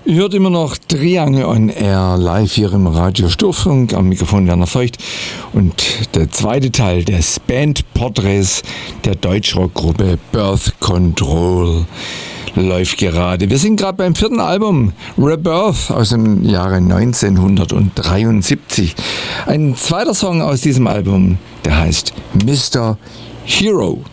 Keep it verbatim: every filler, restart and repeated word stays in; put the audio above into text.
Ihr hört immer noch Triangle on Air live hier im Radio Sturfunk, am Mikrofon Werner Feucht, und der zweite Teil des Bandporträts der Deutschrockgruppe Birth Control läuft gerade. Wir sind gerade beim vierten Album Rebirth aus dem Jahre neunzehnhundertdreiundsiebzig. Ein zweiter Song aus diesem Album, der heißt Mister Hero.